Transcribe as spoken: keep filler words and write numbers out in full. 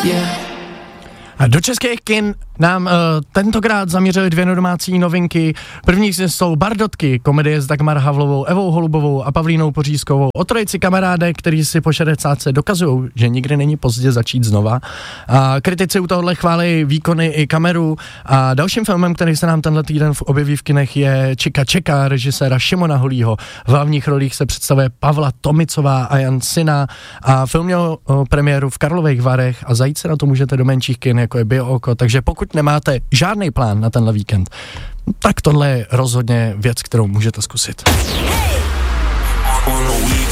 A do českých kin nám uh, tentokrát zaměřili dvě domácí novinky. První jsou Bardotky, komedie s Dagmar Havlovou, Evou Holubovou a Pavlínou Pořízkovou o trojici kamarádek, kteří si po šedesátce dokazují, že nikdy není pozdě začít znova. A kritici u tohohle chválí výkony i kameru. A dalším filmem, který se nám tenhle týden objeví v kinech, je Čika Čeka režiséra Šimona Holího. V hlavních rolích se představuje Pavla Tomicová a Jan Sina. A film měl uh, premiéru v Karlových Varech a zajít se na to můžete do menších kin, jako je Biooko, takže pokud nemáte žádný plán na tenhle víkend, tak tohle je rozhodně věc, kterou můžete zkusit.